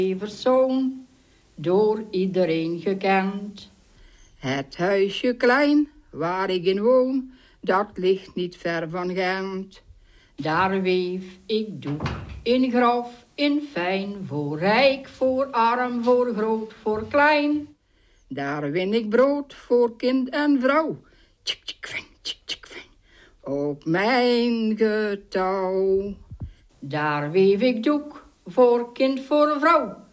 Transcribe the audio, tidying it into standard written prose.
Everszoon, door iedereen gekend. Het huisje klein, waar ik in woon, dat ligt niet ver van Gent. Daar weef ik doek in grof, in fijn, voor rijk, voor arm, voor groot, voor klein. Daar win ik brood voor kind en vrouw. Tjik, tjik, ving, tjik, tjik, ving. Op mijn getouw. Daar weef ik doek voor kind, voor vrouw.